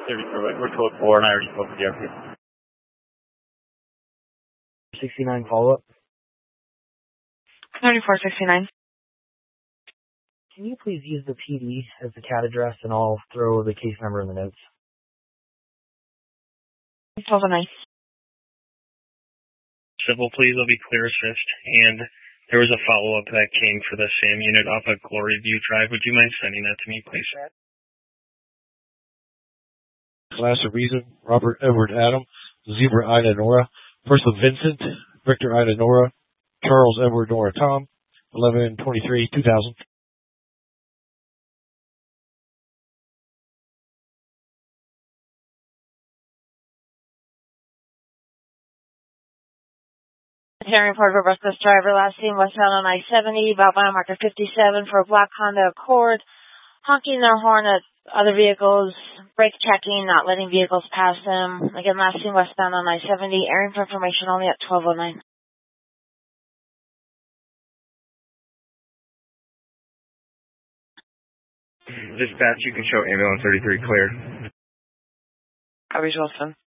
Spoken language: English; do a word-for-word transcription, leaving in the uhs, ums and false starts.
We're code four, and I already spoke with the R P. sixty-nine follow-up. thirty-four sixty-nine. Can you please use the P D as the C A D address, and I'll throw the case number in the notes? twelve oh nine. Civil, please, will be clear assist. And there was a follow-up that came for the same unit off of Glory View Drive. Would you mind sending that to me, please? Class of reason, Robert Edward Adam, Zebra Ida Nora, First of Vincent, Victor Ida Nora, Charles Edward Nora Tom, eleven twenty-three two thousand. Hearing report of a reckless driver last seen westbound on I seventy, about mile marker fifty-seven for a black Honda Accord, honking their horn at other vehicles, brake checking, not letting vehicles pass them. Again, last seen westbound on I seventy, airing for information only at twelve oh nine. Dispatch, you can show ambulance thirty-three cleared. Copy, Wilson.